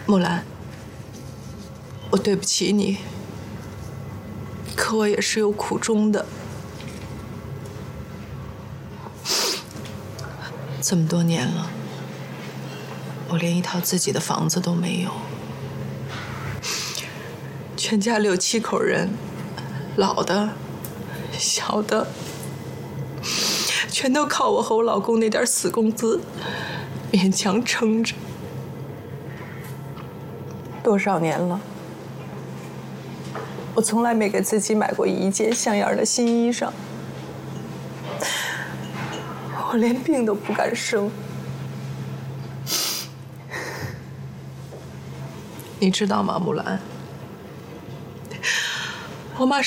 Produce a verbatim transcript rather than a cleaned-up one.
木兰，我对不起你，可我也是有苦衷的。这么多年了，我连一套自己的房子都没有，全家六七口人，老的、小的，全都靠我和我老公那点死工资勉强撑着。多少年了，我从来没给自己买过一件像样的新衣裳，我连病都不敢生。你知道吗，木兰？我妈